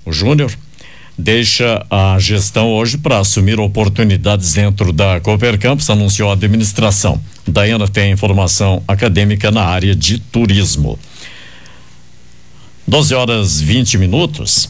Júnior, deixa a gestão hoje para assumir oportunidades dentro da Cooper Campus, anunciou a administração. Daiana tem informação acadêmica na área de turismo. 12h20.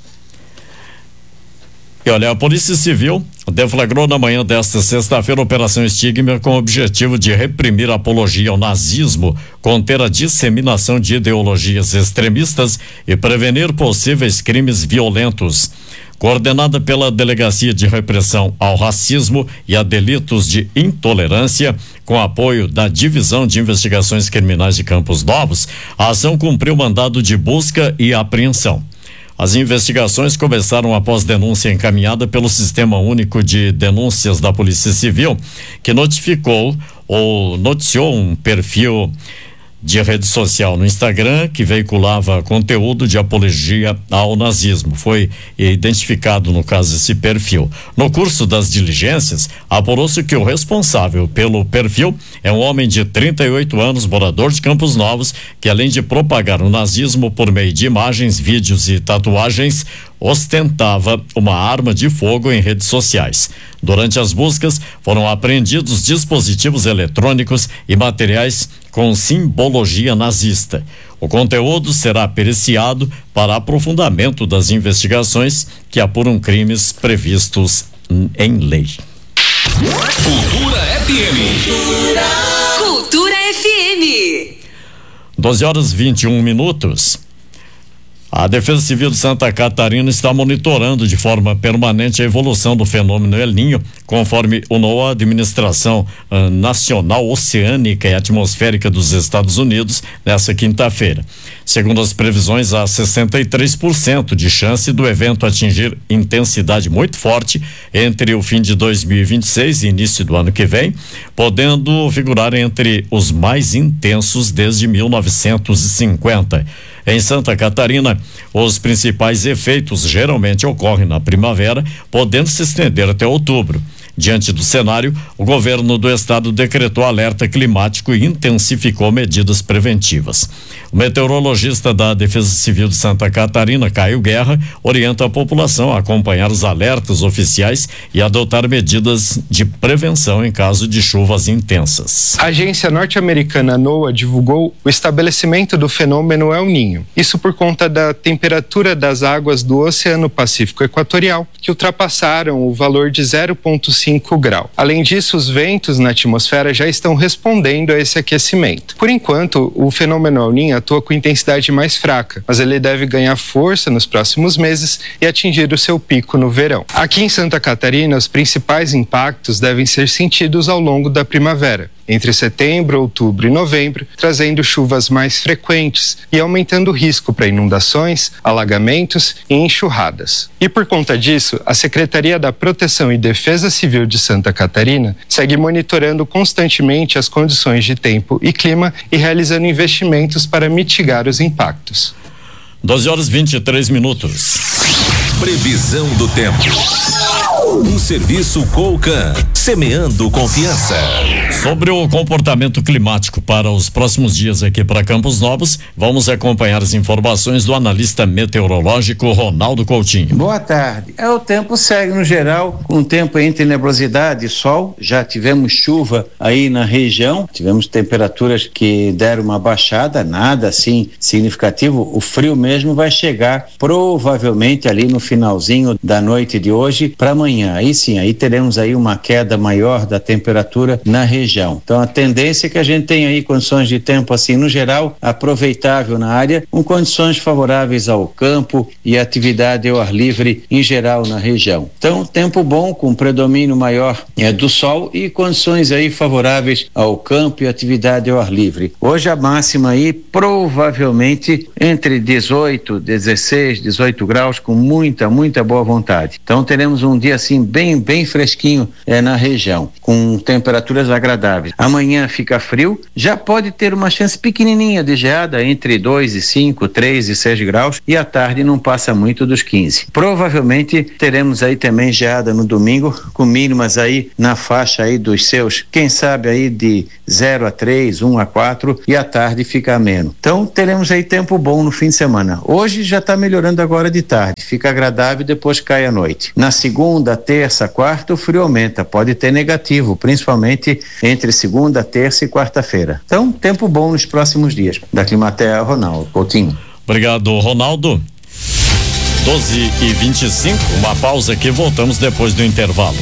E olha, a Polícia Civil deflagrou na manhã desta sexta-feira a Operação Estigma com o objetivo de reprimir a apologia ao nazismo, conter a disseminação de ideologias extremistas e prevenir possíveis crimes violentos. Coordenada pela Delegacia de Repressão ao Racismo e a Delitos de Intolerância, com apoio da Divisão de Investigações Criminais de Campos Novos, a ação cumpriu mandado de busca e apreensão. As investigações começaram após denúncia encaminhada pelo Sistema Único de Denúncias da Polícia Civil, que noticiou um perfil de rede social no Instagram que veiculava conteúdo de apologia ao nazismo. Foi identificado, no caso, esse perfil. No curso das diligências, apurou-se que o responsável pelo perfil é um homem de 38 anos, morador de Campos Novos, que além de propagar o nazismo por meio de imagens, vídeos e tatuagens, ostentava uma arma de fogo em redes sociais. Durante as buscas, foram apreendidos dispositivos eletrônicos e materiais com simbologia nazista. O conteúdo será periciado para aprofundamento das investigações que apuram crimes previstos em lei. Cultura FM. Cultura FM. 12h21. A Defesa Civil de Santa Catarina está monitorando de forma permanente a evolução do fenômeno El Niño, conforme o NOAA, Administração Nacional Oceânica e Atmosférica dos Estados Unidos, nessa quinta-feira. Segundo as previsões, há 63% de chance do evento atingir intensidade muito forte entre o fim de 2026 e início do ano que vem, podendo figurar entre os mais intensos desde 1950. Em Santa Catarina, os principais efeitos geralmente ocorrem na primavera, podendo se estender até outubro. Diante do cenário, o governo do estado decretou alerta climático e intensificou medidas preventivas. O meteorologista da Defesa Civil de Santa Catarina, Caio Guerra, orienta a população a acompanhar os alertas oficiais e adotar medidas de prevenção em caso de chuvas intensas. A agência norte-americana NOAA divulgou o estabelecimento do fenômeno El Niño. Isso por conta da temperatura das águas do Oceano Pacífico Equatorial, que ultrapassaram o valor de 0,5 grau. Além disso, os ventos na atmosfera já estão respondendo a esse aquecimento. Por enquanto, o fenômeno El Niño atua com intensidade mais fraca, mas ele deve ganhar força nos próximos meses e atingir o seu pico no verão. Aqui em Santa Catarina, os principais impactos devem ser sentidos ao longo da primavera, entre setembro, outubro e novembro, trazendo chuvas mais frequentes e aumentando o risco para inundações, alagamentos e enxurradas. E por conta disso, a Secretaria da Proteção e Defesa Civil de Santa Catarina segue monitorando constantemente as condições de tempo e clima e realizando investimentos para mitigar os impactos. 12h23. Previsão do tempo. Um serviço Colcan, semeando confiança. Sobre o comportamento climático para os próximos dias aqui para Campos Novos, vamos acompanhar as informações do analista meteorológico Ronaldo Coutinho. Boa tarde. O tempo segue no geral, com tempo entre nebulosidade e sol. Já tivemos chuva aí na região, tivemos temperaturas que deram uma baixada, nada assim significativo. O frio mesmo vai chegar provavelmente ali no finalzinho da noite de hoje para amanhã. Aí sim, aí teremos aí uma queda maior da temperatura na região. Então a tendência é que a gente tenha aí condições de tempo assim no geral aproveitável na área, com condições favoráveis ao campo e atividade ao ar livre em geral na região. Então tempo bom com predomínio maior do sol e condições aí favoráveis ao campo e atividade ao ar livre. Hoje a máxima aí provavelmente entre 18, 16, 18 graus com muita boa vontade. Então teremos um dia assim bem fresquinho na região, com temperaturas agradáveis. Amanhã fica frio, já pode ter uma chance pequenininha de geada entre 2 e 5, 3 e 6 graus e à tarde não passa muito dos 15. Provavelmente teremos aí também geada no domingo, com mínimas aí na faixa aí dos seus, quem sabe aí de 0 a 3, 1 a 4 e à tarde fica ameno. Então teremos aí tempo bom no fim de semana. Hoje já está melhorando agora de tarde. fica agradável e depois cai à noite. Na segunda, terça, quarta, o frio aumenta, pode ter negativo, principalmente entre segunda, terça e quarta-feira. Então, tempo bom nos próximos dias. Da Climatea, Ronaldo Coutinho. Obrigado, Ronaldo. 12h25, uma pausa aqui, voltamos depois do intervalo.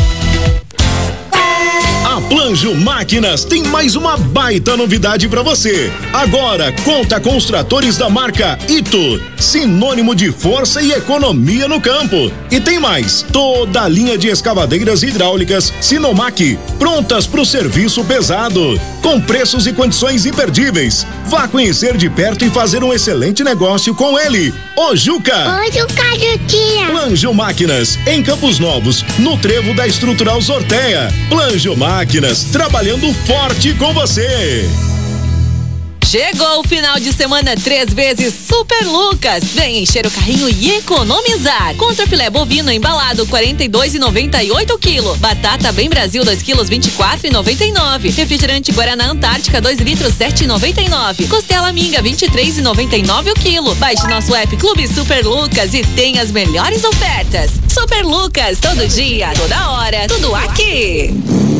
A Planjo Máquinas tem mais uma baita novidade para você. Agora conta com os tratores da marca Ito, sinônimo de força e economia no campo. E tem mais, toda a linha de escavadeiras hidráulicas Sinomac, prontas para o serviço pesado, com preços e condições imperdíveis. Vá conhecer de perto e fazer um excelente negócio com ele, o Juca. Oi, Juca. Planjo Máquinas, em Campos Novos, no trevo da Estrutural Sorteia. Planjo Máquinas, trabalhando forte com você. Chegou o final de semana 3 vezes Super Lucas. Vem encher o carrinho e economizar. Contra filé bovino embalado 42,98 o quilo. Batata Bem Brasil 2 quilos 24,99. Refrigerante Guaraná Antártica 2 litros 7,99. Costela Minga 23,99 o quilo. Baixe nosso app Clube Super Lucas e tenha as melhores ofertas. Super Lucas, todo dia, toda hora, tudo aqui.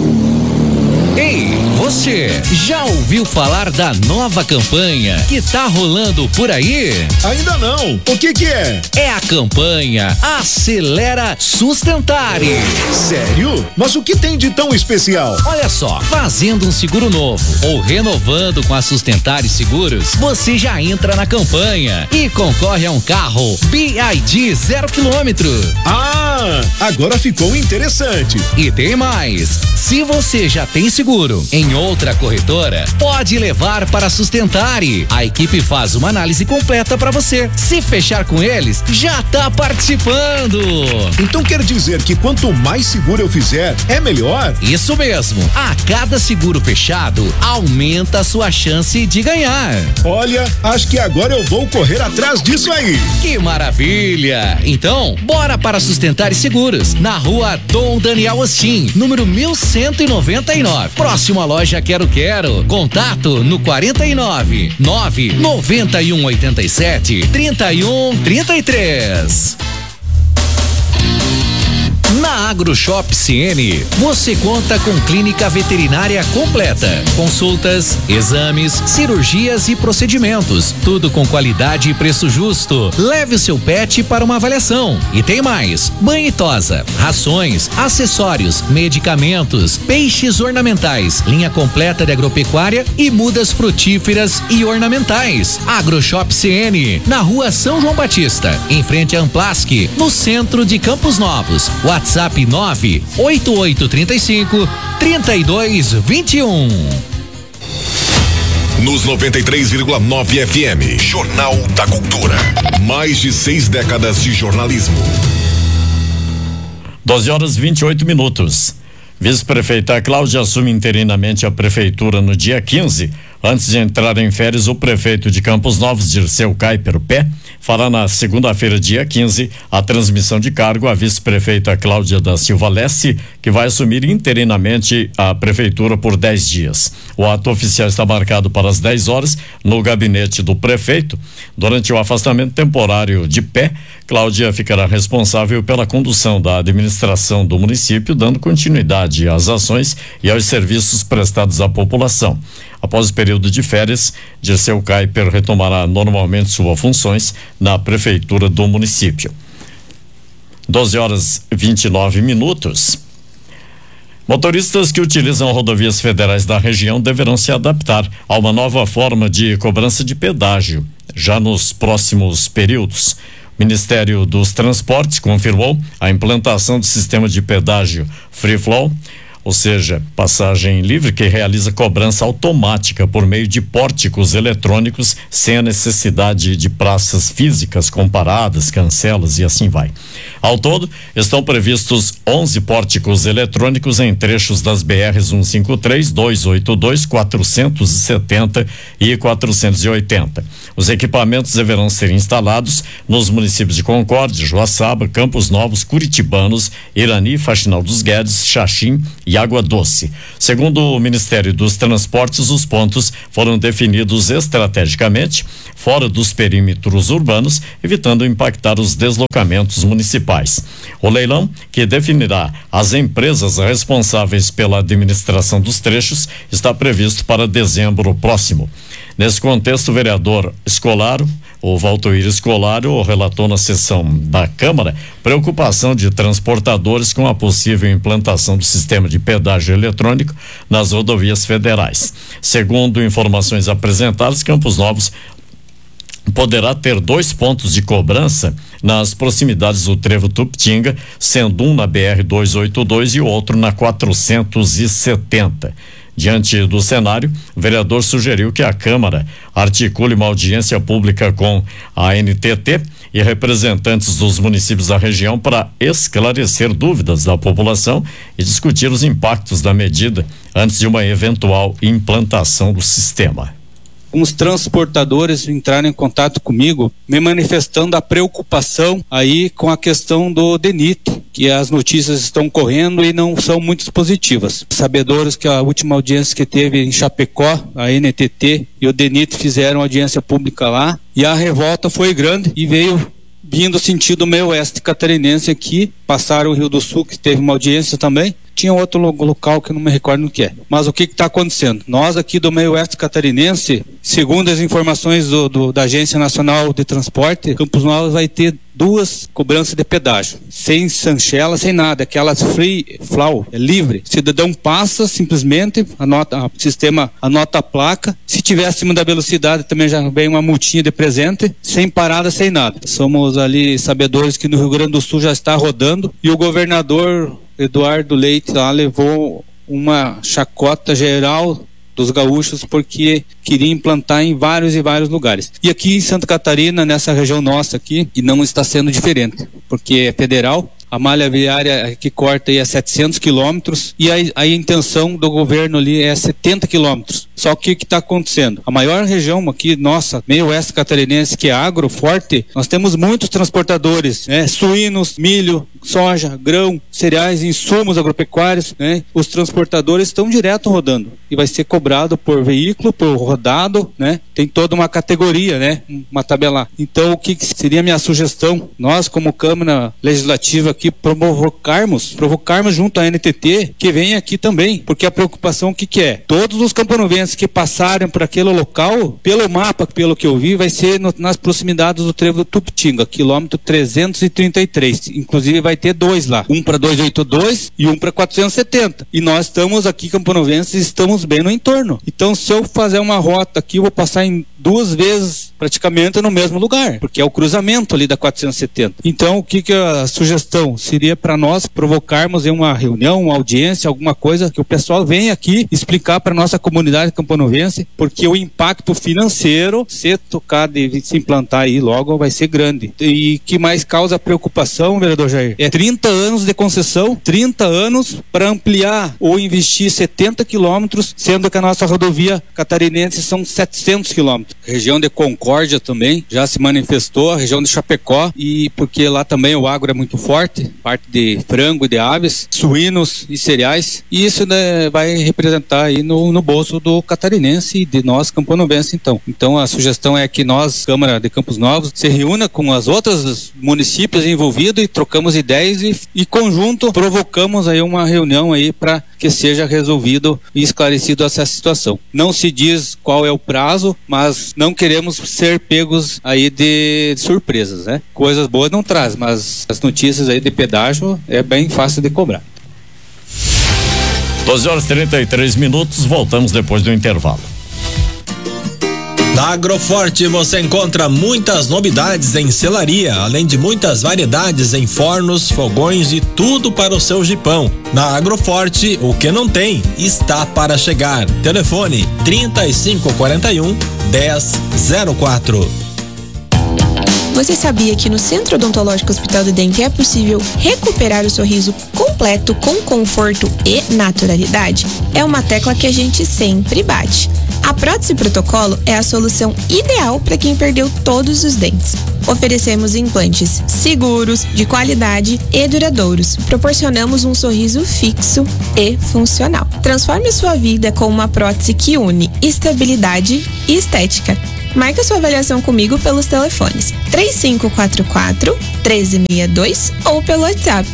Ei, você já ouviu falar da nova campanha que tá rolando por aí? Ainda não. O que é? É a campanha Acelera Sustentare. Sério? Mas o que tem de tão especial? Olha só, fazendo um seguro novo ou renovando com a Sustentare Seguros, você já entra na campanha e concorre a um carro BYD 0 km. Ah, agora ficou interessante. E tem mais. Se você já tem seguro em outra corretora, pode levar para a Sustentare. A equipe faz uma análise completa para você. Se fechar com eles, já tá participando. Então quer dizer que quanto mais seguro eu fizer, é melhor? Isso mesmo. A cada seguro fechado, aumenta a sua chance de ganhar. Olha, acho que agora eu vou correr atrás disso aí. Que maravilha! Então, bora para Sustentare Seguros, na rua Dom Daniel Ostin, número 1199. Próximo à loja Quero. Contato no 49 991 87 31 33. Na AgroShop CN, você conta com clínica veterinária completa, consultas, exames, cirurgias e procedimentos, tudo com qualidade e preço justo. Leve o seu pet para uma avaliação. E tem mais: banho e tosa, rações, acessórios, medicamentos, peixes ornamentais, linha completa de agropecuária e mudas frutíferas e ornamentais. AgroShop CN, na rua São João Batista, em frente à Amplask, no centro de Campos Novos. WhatsApp 98835 3221. Nos 93,9 FM, Jornal da Cultura. Mais de 6 décadas de jornalismo. 12h28. Vice-prefeita Cláudia assume interinamente a prefeitura no dia 15. Antes de entrar em férias, o prefeito de Campos Novos, Dirceu Kuiper Pé, fará na segunda-feira, dia 15, a transmissão de cargo à vice-prefeita Cláudia da Silva Lesse, que vai assumir interinamente a prefeitura por 10 dias. O ato oficial está marcado para as 10 horas no gabinete do prefeito. Durante o afastamento temporário de Pé, Cláudia ficará responsável pela condução da administração do município, dando continuidade às ações e aos serviços prestados à população. Após o período de férias, Dirceu Kuiper retomará normalmente suas funções na prefeitura do município. 12h29. Motoristas que utilizam rodovias federais da região deverão se adaptar a uma nova forma de cobrança de pedágio, já nos próximos períodos. O Ministério dos Transportes confirmou a implantação do sistema de pedágio Free Flow, ou seja, passagem livre, que realiza cobrança automática por meio de pórticos eletrônicos sem a necessidade de praças físicas comparadas, cancelas e assim vai. Ao todo, estão previstos 11 pórticos eletrônicos em trechos das BRs 153, 282, 470 e 480. Os equipamentos deverão ser instalados nos municípios de Concórdia, Joaçaba, Campos Novos, Curitibanos, Irani, Faxinal dos Guedes, Xaxim e e água doce. Segundo o Ministério dos Transportes, os pontos foram definidos estrategicamente fora dos perímetros urbanos, evitando impactar os deslocamentos municipais. O leilão, que definirá as empresas responsáveis pela administração dos trechos, está previsto para dezembro próximo. Nesse contexto, o vereador Scolaro, o Valtoir Scolaro, relatou na sessão da Câmara preocupação de transportadores com a possível implantação do sistema de pedágio eletrônico nas rodovias federais. Segundo informações apresentadas, Campos Novos poderá ter 2 pontos de cobrança nas proximidades do trevo Tupitinga, sendo um na BR-282 e outro na 470. Diante do cenário, o vereador sugeriu que a Câmara articule uma audiência pública com a ANTT e representantes dos municípios da região para esclarecer dúvidas da população e discutir os impactos da medida antes de uma eventual implantação do sistema. Uns transportadores entraram em contato comigo, me manifestando a preocupação aí com a questão do DENIT, que as notícias estão correndo e não são muito positivas. Sabedores que a última audiência que teve em Chapecó, a NTT e o DENIT fizeram audiência pública lá, e a revolta foi grande e veio vindo sentido meio oeste catarinense aqui, passaram o Rio do Sul, que teve uma audiência também. Tinha outro local que eu não me recordo no que é. Mas o que está acontecendo? Nós aqui do meio oeste catarinense, segundo as informações da Agência Nacional de Transporte, Campos Novos vai ter 2 cobranças de pedágio, sem sanchela, sem nada, aquelas free flow, é livre. O cidadão passa simplesmente, o sistema anota a placa, se tiver acima da velocidade também já vem uma multinha de presente, sem parada, sem nada. Somos ali sabedores que no Rio Grande do Sul já está rodando, e o governador Eduardo Leite lá levou uma chacota geral dos gaúchos porque queria implantar em vários e vários lugares. E aqui em Santa Catarina, nessa região nossa aqui, e não está sendo diferente, porque é federal. A malha viária que corta aí é 700 quilômetros e a intenção do governo ali é 70 quilômetros. Só que o que está acontecendo? A maior região aqui, nossa, meio oeste catarinense, que é agro forte, nós temos muitos transportadores, né? Suínos, milho, soja, grão, cereais, insumos agropecuários, né? Os transportadores estão direto rodando e vai ser cobrado por veículo, por rodado, né? Tem toda uma categoria, né? Uma tabela. Então, o que seria a minha sugestão? Nós, como Câmara Legislativa aqui, provocarmos junto à NTT que venha aqui também, porque a preocupação o que é? Todos os camponovenses que passarem por aquele local, pelo mapa, pelo que eu vi, vai ser nas proximidades do trevo do Tupitinga, quilômetro 333. Inclusive vai ter 2 lá, um para 282 e um para 470. E nós estamos aqui, camponovenses, estamos bem no entorno. Então, se eu fazer uma rota aqui, eu vou passar em 2 vezes praticamente no mesmo lugar, porque é o cruzamento ali da 470. Então, o que a sugestão seria para nós provocarmos em uma reunião, uma audiência, alguma coisa, que o pessoal venha aqui explicar para nossa comunidade camponovense, porque o impacto financeiro, se tocar e se implantar aí logo, vai ser grande. E que mais causa preocupação, vereador Jair, é 30 anos de concessão, 30 anos para ampliar ou investir 70 quilômetros, sendo que a nossa rodovia catarinense são 700 quilômetros. A região de Concórdia também já se manifestou, a região de Chapecó, e porque lá também o agro é muito forte, parte de frango e de aves, suínos e cereais, e isso, né, vai representar aí no bolso do catarinense e de nós camponovenses. Então a sugestão é que nós, Câmara de Campos Novos, se reúna com as outras municípios envolvidos e trocamos ideias e conjunto provocamos aí uma reunião aí para que seja resolvido e esclarecido essa situação. Não se diz qual é o prazo, mas não queremos ser pegos aí de surpresas, né? Coisas boas não traz, mas as notícias aí de pedágio é bem fácil de cobrar. 12h33, voltamos depois do intervalo. Na Agroforte você encontra muitas novidades em selaria, além de muitas variedades em fornos, fogões e tudo para o seu jipão. Na Agroforte, o que não tem está para chegar. Telefone 3541-1004. Você sabia que no Centro Odontológico Hospital do Dente é possível recuperar o sorriso completo com conforto e naturalidade? É uma tecla que a gente sempre bate. A prótese protocolo é a solução ideal para quem perdeu todos os dentes. Oferecemos implantes seguros, de qualidade e duradouros. Proporcionamos um sorriso fixo e funcional. Transforme sua vida com uma prótese que une estabilidade e estética. Marque sua avaliação comigo pelos telefones 3544-1362 ou pelo WhatsApp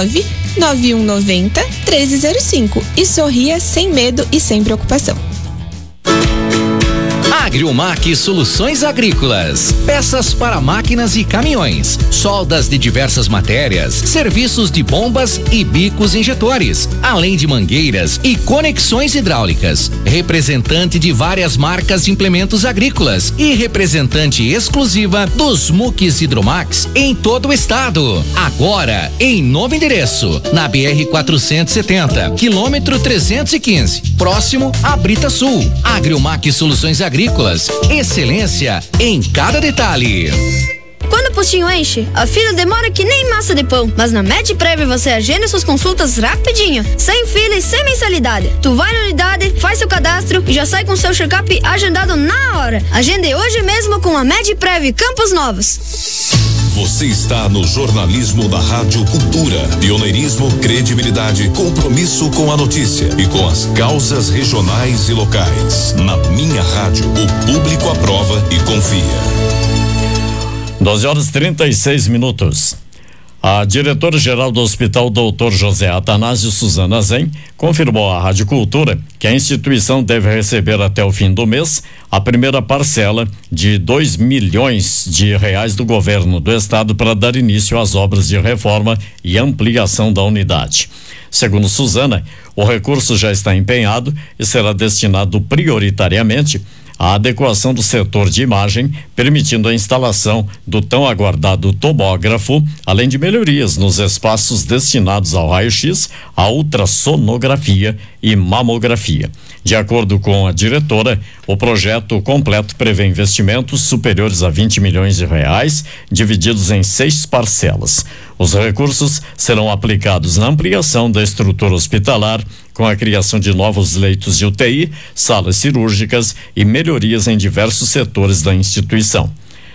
99190-1305 e sorria sem medo e sem preocupação. Agriomac Soluções Agrícolas, peças para máquinas e caminhões, soldas de diversas matérias, serviços de bombas e bicos injetores, além de mangueiras e conexões hidráulicas. Representante de várias marcas de implementos agrícolas e representante exclusiva dos Muques Hidromax em todo o estado. Agora, em novo endereço, na BR 470, quilômetro 315, próximo a Brita Sul. Agriomac Soluções Agrícolas, excelência em cada detalhe. Quando o postinho enche, a fila demora que nem massa de pão. Mas na MedPrev você agenda suas consultas rapidinho, sem fila e sem mensalidade. Tu vai na unidade, faz seu cadastro e já sai com seu check-up agendado na hora. Agende hoje mesmo com a MedPrev Campos Novos. Você está no jornalismo da Rádio Cultura. Pioneirismo, credibilidade, compromisso com a notícia e com as causas regionais e locais. Na minha rádio, o público aprova e confia. 12h36. A diretora-geral do Hospital Dr. José Atanásio Suzana Zen confirmou à Rádio Cultura que a instituição deve receber até o fim do mês a primeira parcela de R$2 milhões do governo do estado para dar início às obras de reforma e ampliação da unidade. Segundo Suzana, o recurso já está empenhado e será destinado prioritariamente a adequação do setor de imagem, permitindo a instalação do tão aguardado tomógrafo, além de melhorias nos espaços destinados ao raio-x, à ultrassonografia e mamografia. De acordo com a diretora, o projeto completo prevê investimentos superiores a R$20 milhões, divididos em 6 parcelas. Os recursos serão aplicados na ampliação da estrutura hospitalar, com a criação de novos leitos de UTI, salas cirúrgicas e melhorias em diversos setores da instituição.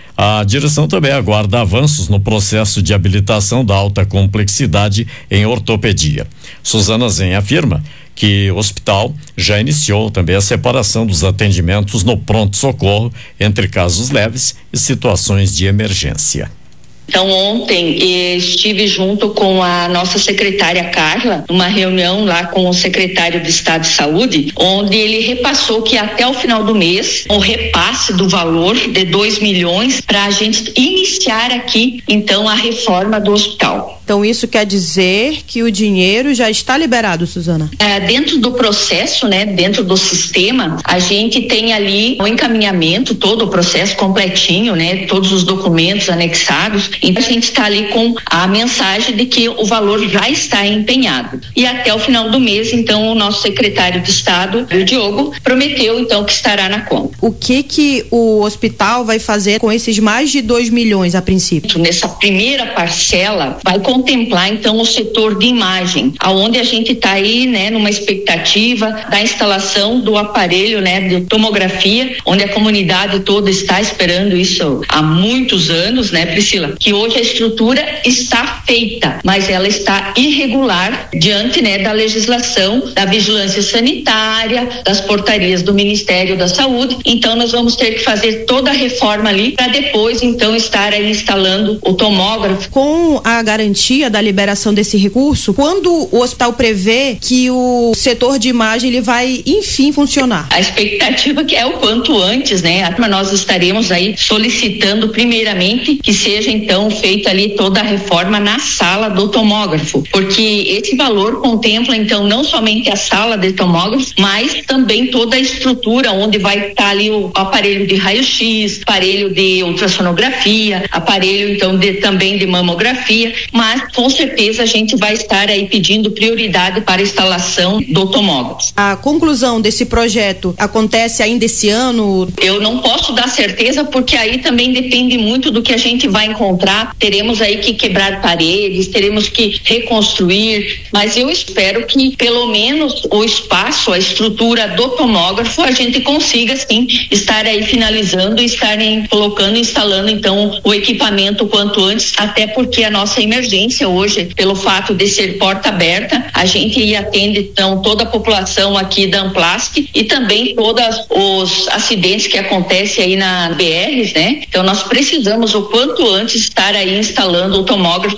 A direção também aguarda avanços no processo de habilitação da alta complexidade em ortopedia. Suzana Zen afirma que o hospital já iniciou também a separação dos atendimentos no pronto-socorro entre casos leves e situações de emergência. Então, ontem estive junto com a nossa secretária Carla, numa reunião lá com o secretário do Estado de Saúde, onde ele repassou que até o final do mês, o repasse do valor de R$2 milhões para a gente iniciar aqui, então, a reforma do hospital. Então, isso quer dizer que o dinheiro já está liberado, Suzana? Dentro do processo, né, dentro do sistema, a gente tem ali o encaminhamento, todo o processo completinho, né, todos os documentos anexados. Então, a gente está ali com a mensagem de que o valor já está empenhado. E até o final do mês, então, o nosso secretário de Estado, o Diogo, prometeu, então, que estará na conta. O que o hospital vai fazer com esses mais de R$2 milhões, a princípio? Nessa primeira parcela, vai contemplar, então, o setor de imagem, aonde a gente está aí, né, numa expectativa da instalação do aparelho, né, de tomografia, onde a comunidade toda está esperando isso há muitos anos, né, Priscila? Que hoje a estrutura está feita, mas ela está irregular diante, né, da legislação, da vigilância sanitária, das portarias do Ministério da Saúde. Então, nós vamos ter que fazer toda a reforma ali para depois, então, estar aí instalando o tomógrafo. Com a garantia da liberação desse recurso, quando o hospital prevê que o setor de imagem ele vai, enfim, funcionar? A expectativa que é o quanto antes, né? Nós estaremos aí solicitando primeiramente que seja então feita ali toda a reforma na sala do tomógrafo, porque esse valor contempla então não somente a sala de tomógrafo, mas também toda a estrutura onde vai estar ali o aparelho de raio-x, aparelho de ultrassonografia, aparelho então também de mamografia, mas com certeza a gente vai estar aí pedindo prioridade para a instalação do tomógrafo. A conclusão desse projeto acontece ainda esse ano? Eu não posso dar certeza, porque aí também depende muito do que a gente vai encontrar entrar, teremos aí que quebrar paredes, teremos que reconstruir, mas eu espero que pelo menos o espaço, a estrutura do tomógrafo, a gente consiga sim estar aí finalizando e estarem colocando, instalando então o equipamento o quanto antes, até porque a nossa emergência hoje, pelo fato de ser porta aberta, a gente atende então toda a população aqui da Amplast e também todos os acidentes que acontecem aí na BR, né? Então nós precisamos o quanto antes estar aí instalando o tomógrafo